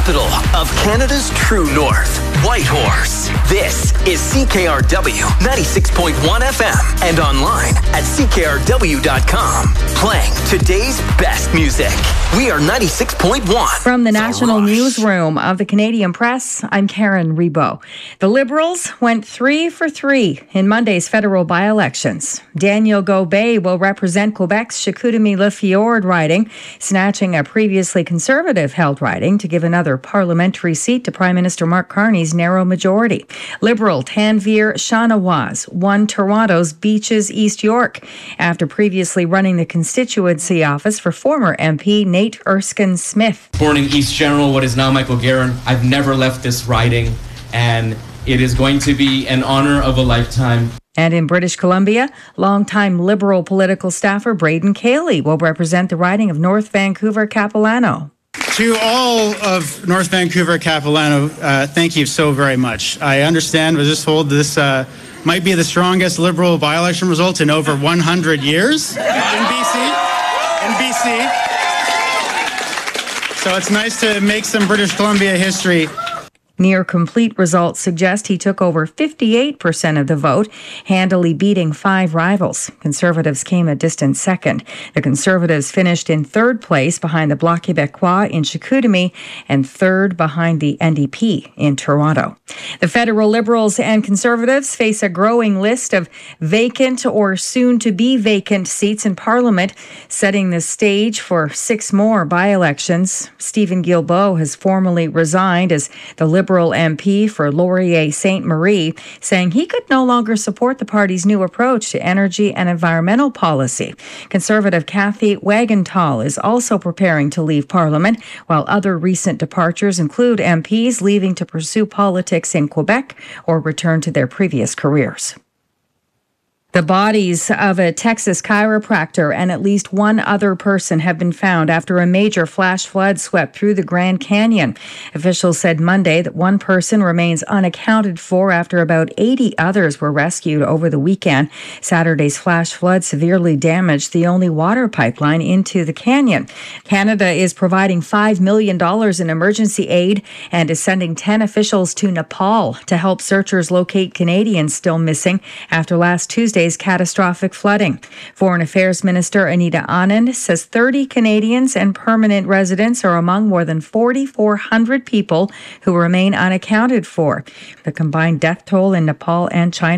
Capital of Canada's true north, Whitehorse. This is CKRW 96.1 FM and online at CKRW.com. Playing today's best music. We are 96.1. From the National Newsroom of the Canadian Press, I'm Karen Rebo. The Liberals went 3 for 3 in Monday's federal by-elections. Daniel Gobet will represent Quebec's Chicoutimi-Le Fjord snatching a previously Conservative-held riding to give another parliamentary seat to Prime Minister Mark Carney's narrow majority. Liberal Tanvir Shanawaz won Toronto's Beaches East York after previously running the constituency office for former MP Nate Erskine-Smith. Born in East General, what is now Michael Guerin, I've never left this riding, and it is going to be an honor of a lifetime. And in British Columbia, longtime Liberal political staffer Braden Cayley will represent the riding of North Vancouver-Capilano. To all of North Vancouver-Capilano, thank you so very much. I understand, was just told this might be the strongest Liberal by-election result in over 100 years in BC. So it's nice to make some British Columbia history. Near complete results suggest he took over 58% of the vote, handily beating 5 rivals. Conservatives came a distant second. The Conservatives finished in third place behind the Bloc Québécois in Chicoutimi and third behind the NDP in Toronto. The federal Liberals and Conservatives face a growing list of vacant or soon-to-be vacant seats in Parliament, setting the stage for 6 more by-elections. Stephen Guilbeault has formally resigned as the Liberal MP for Laurier Ste. Marie, saying he could no longer support the party's new approach to energy and environmental policy. Conservative Kathy Wagenthal is also preparing to leave Parliament, while other recent departures include MPs leaving to pursue politics in Quebec or return to their previous careers. The bodies of a Texas chiropractor and at least one other person have been found after a major flash flood swept through the Grand Canyon. Officials said Monday that one person remains unaccounted for after about 80 others were rescued over the weekend. Saturday's flash flood severely damaged the only water pipeline into the canyon. Canada is providing $5 million in emergency aid and is sending 10 officials to Nepal to help searchers locate Canadians still missing after last Tuesday's catastrophic flooding. Foreign Affairs Minister Anita Anand says 30 Canadians and permanent residents are among more than 4,400 people who remain unaccounted for. The combined death toll in Nepal and China